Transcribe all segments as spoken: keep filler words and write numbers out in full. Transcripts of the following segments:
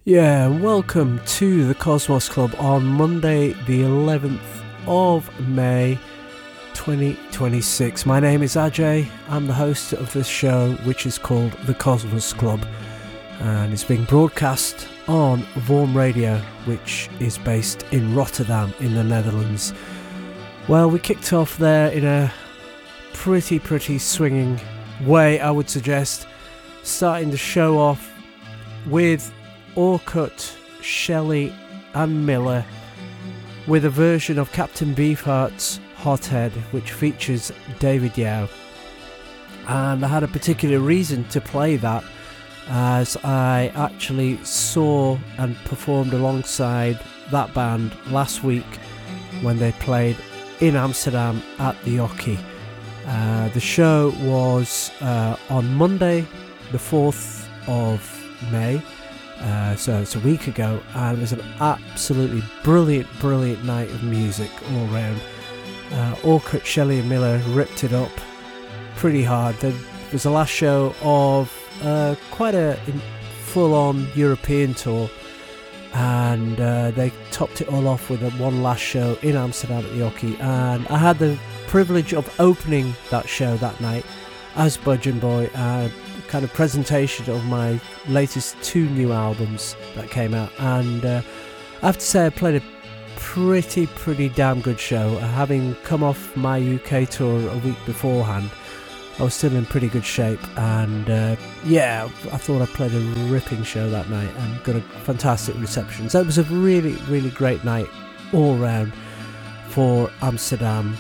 Yeah, welcome to the Cosmos Club on Monday, the eleventh of May, twenty twenty-six. My name is Ajay. I'm the host of this show, which is called the Cosmos Club, and it's being broadcast on Vorm Radio, which is based in Rotterdam in the Netherlands. Well, we kicked off there in a pretty, pretty swinging way, I would suggest, starting the show off with Orkut, Shelley and Miller with a version of Captain Beefheart's Hothead, which features David Yow. And I had a particular reason to play that, as I actually saw and performed alongside that band last week when they played in Amsterdam at the Oki. Uh, the show was uh, on Monday the fourth of May. Uh, so it's a week ago, and it was an absolutely brilliant, brilliant night of music all round. Uh, Orkut, Shelley and Miller ripped it up pretty hard. There was the last show of uh, quite a full-on European tour, and uh, they topped it all off with a one last show in Amsterdam at the Oki, and I had the privilege of opening that show that night as Budgeon Boy, uh, kind of presentation of my latest two new albums that came out, and uh, I have to say I played a pretty pretty damn good show. Having come off my U K tour a week beforehand, I was still in pretty good shape, and uh, yeah, I thought I played a ripping show that night and got a fantastic reception. So it was a really really great night all round for Amsterdam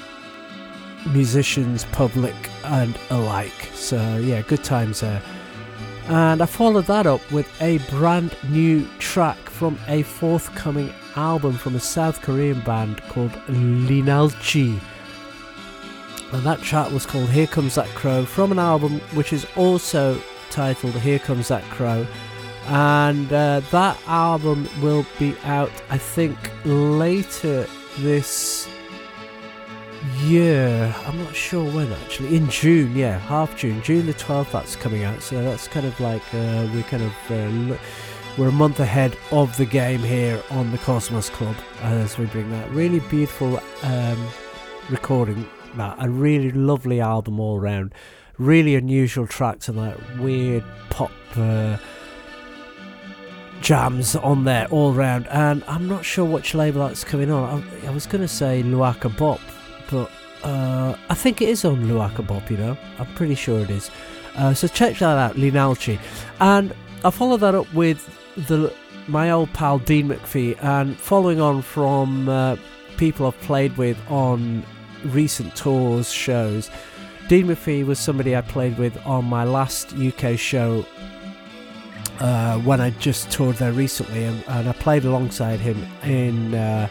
musicians, public and alike. So yeah, good times there. And I followed that up with a brand new track from a forthcoming album from a South Korean band called Linalchi, and that track was called Here Comes That Crow, from an album which is also titled Here Comes That Crow. And uh, that album will be out, I think, later this year. I'm not sure when, actually. In June, yeah, half June, June the twelfth. That's coming out. So that's kind of like uh, we're kind of uh, we're a month ahead of the game here on the Cosmos Club as we bring that really beautiful um, recording. That a really lovely album all round. Really unusual tracks and like weird pop Uh, jams on there all round. And I'm not sure which label that's coming on. I, I was going to say Luaka Bop, but uh, I think it is on Luaka Bop, you know. I'm pretty sure it is. Uh, so check that out, Linalchi. And I followed that up with the my old pal Dean McPhee, and following on from uh, people I've played with on recent tours, shows. Dean McPhee was somebody I played with on my last U K show uh, when I just toured there recently, and, and I played alongside him in uh,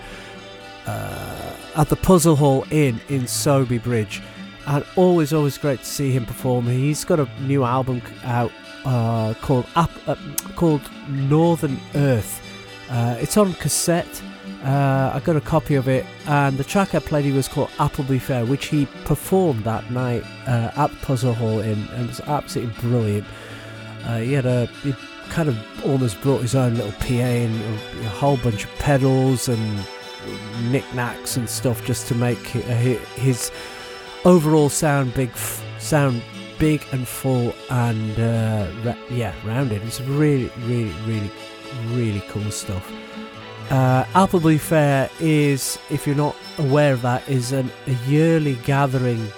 uh, at the Puzzle Hall Inn in Sowerby Bridge, and always always great to see him perform. He's got a new album out uh, called Ap- uh, called Northern Earth. Uh, it's on cassette. Uh, I got a copy of it, and the track I played he was called Appleby Fair, which he performed that night uh, at Puzzle Hall Inn, and it was absolutely brilliant. Uh, he had a he kind of almost brought his own little P A and a, a whole bunch of pedals and knickknacks and stuff just to make his overall sound big, f- sound big and full and uh, ra- yeah, rounded. It's really, really, really, really cool stuff. Uh, Appleby Fair is, if you're not aware of that, is an, a yearly gathering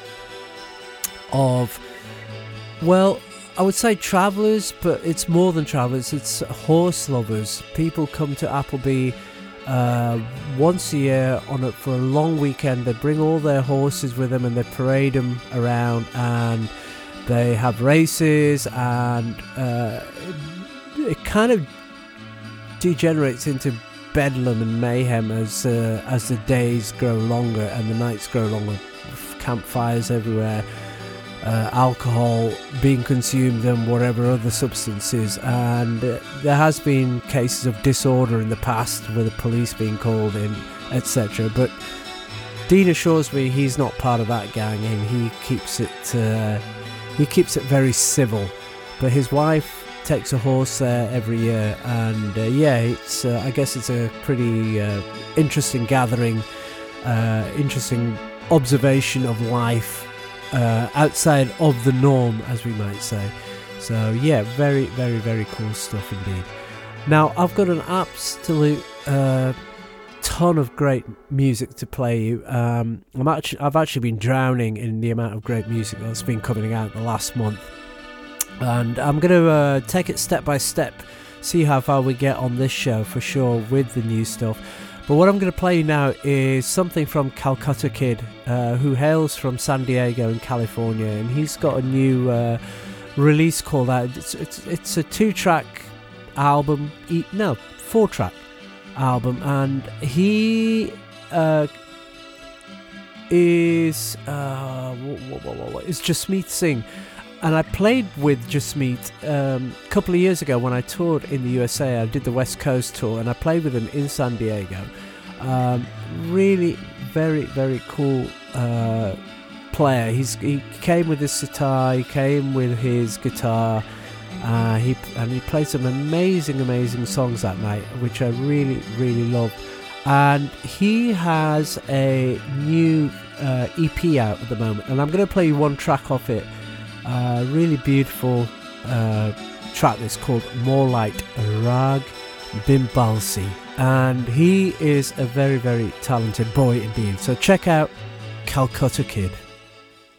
of, well, I would say travellers, but it's more than travellers, it's horse lovers. People come to Appleby uh, once a year on a, for a long weekend. They bring all their horses with them and they parade them around, and they have races, and uh, it, it kind of degenerates into bedlam and mayhem as uh, as the days grow longer and the nights grow longer. Campfires everywhere, uh, alcohol being consumed and whatever other substances, and uh, there has been cases of disorder in the past with the police being called in, et cetera. But Dean assures me he's not part of that gang, and he keeps it uh, he keeps it very civil. But his wife takes a horse there every year, and uh, yeah, it's uh, I guess it's a pretty uh, interesting gathering, uh, interesting observation of life uh, outside of the norm, as we might say. So yeah, very, very, very cool stuff indeed. Now I've got an absolute uh, ton of great music to play you. Um, I'm actually, I've actually been drowning in the amount of great music that's been coming out the last month, and I'm going to uh, take it step by step, see how far we get on this show for sure with the new stuff. But what I'm going to play you now is something from Calcutta Kid, uh, who hails from San Diego in California, and he's got a new uh, release called out. It's, it's, it's a two-track album, no, four-track album, and he uh, is uh, what, what, what, what, is Jasmeet Singh, and I played with Jasmeet um, a couple of years ago when I toured in the U S A. I did the West Coast tour, and I played with him in San Diego. Um, really, very, very cool uh, player. He's he came with his sitar, he came with his guitar. Uh, he and he played some amazing, amazing songs that night, which I really, really loved. And he has a new uh, E P out at the moment, and I'm going to play you one track off it. Uh, really beautiful uh, track that's called More Light, Rag Bimbalsi, and he is a very, very talented boy indeed. So check out Calcutta Kid.